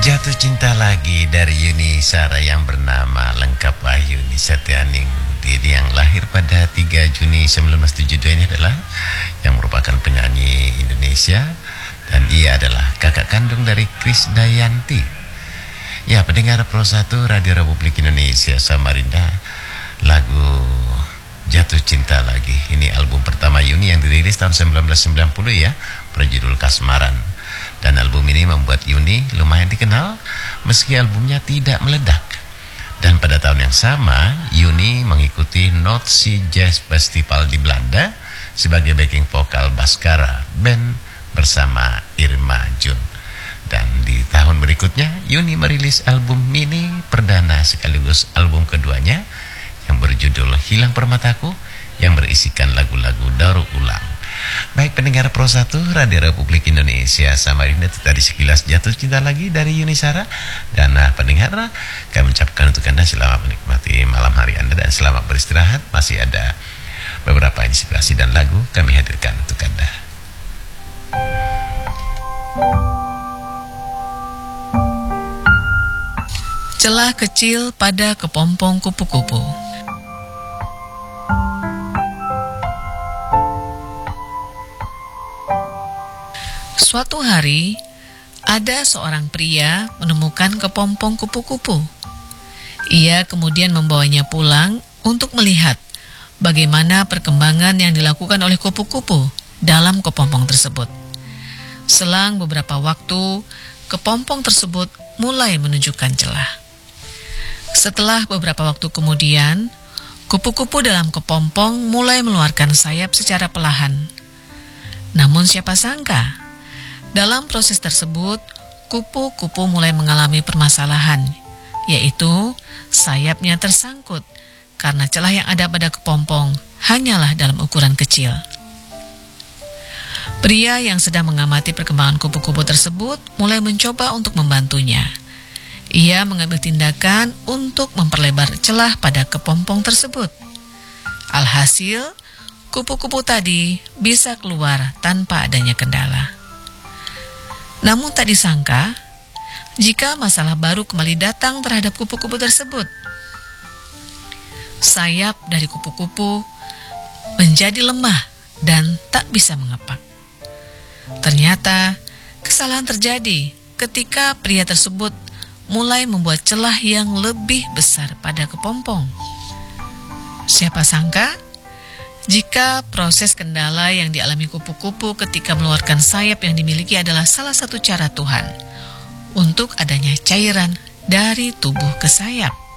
Jatuh cinta lagi dari Yuni Sara yang bernama lengkap Wahyuni Setianing Didi yang lahir pada 3 Juni 1972 ini adalah yang merupakan penyanyi Indonesia dan ia adalah kakak kandung dari Krisdayanti. Ya, pendengar Pro 1 Radio Republik Indonesia Samarinda, lagu Jatuh Cinta Lagi. Ini album pertama Yuni yang dirilis tahun 1990 ya, berjudul Kasmaran. Dan album ini membuat Yuni lumayan dikenal meski albumnya tidak meledak. Dan pada tahun yang sama, Yuni mengikuti Noordzee Jazz Festival di Belanda sebagai backing vokal Baskara band bersama Irma Jun. Dan di tahun berikutnya, Yuni merilis album mini perdana sekaligus album keduanya yang berjudul Hilang Permataku yang berisikan lagu-lagu daur ulang. Baik pendengar Pro 1 Radio Republik Indonesia Samarinda, itu tadi sekilas Jatuh Cinta Lagi dari Yuni Sara. Dan pendengar, kami ucapkan untuk Anda selamat menikmati malam hari Anda dan selamat beristirahat. Masih ada beberapa inspirasi dan lagu kami hadirkan untuk Anda. Celah kecil pada kepompong kupu-kupu. Suatu hari, ada seorang pria menemukan kepompong kupu-kupu. Ia kemudian membawanya pulang untuk melihat bagaimana perkembangan yang dilakukan oleh kupu-kupu dalam kepompong tersebut. Selang beberapa waktu, kepompong tersebut mulai menunjukkan celah. Setelah beberapa waktu kemudian, kupu-kupu dalam kepompong mulai mengeluarkan sayap secara perlahan. Namun siapa sangka, dalam proses tersebut, kupu-kupu mulai mengalami permasalahan, yaitu sayapnya tersangkut karena celah yang ada pada kepompong hanyalah dalam ukuran kecil. Pria yang sedang mengamati perkembangan kupu-kupu tersebut mulai mencoba untuk membantunya. Ia mengambil tindakan untuk memperlebar celah pada kepompong tersebut. Alhasil, kupu-kupu tadi bisa keluar tanpa adanya kendala. Namun tak disangka, jika masalah baru kembali datang terhadap kupu-kupu tersebut. Sayap dari kupu-kupu menjadi lemah dan tak bisa mengepak. Ternyata, kesalahan terjadi ketika pria tersebut mulai membuat celah yang lebih besar pada kepompong. Siapa sangka, jika proses kendala yang dialami kupu-kupu ketika mengeluarkan sayap yang dimiliki adalah salah satu cara Tuhan untuk adanya cairan dari tubuh ke sayap.